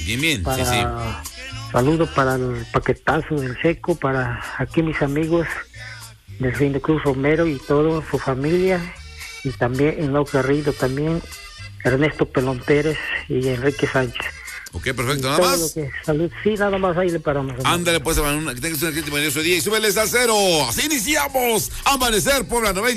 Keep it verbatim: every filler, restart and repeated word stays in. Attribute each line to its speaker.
Speaker 1: Bien, bien,
Speaker 2: para,
Speaker 1: sí, sí.
Speaker 2: Saludo para el paquetazo del Seco, para aquí mis amigos del Fin de Cruz Romero y toda su familia, y también en Lo Garrido también, Ernesto Pelón Pérez y Enrique Sánchez.
Speaker 1: Ok, perfecto,
Speaker 2: Y
Speaker 1: nada
Speaker 2: todo
Speaker 1: más.
Speaker 2: lo que, salud, sí, nada más ahí le paramos.
Speaker 1: Ándale, pues, que tengas un excelente maravilloso día y súbeles al cero. Así iniciamos. Amanecer Puebla noventa.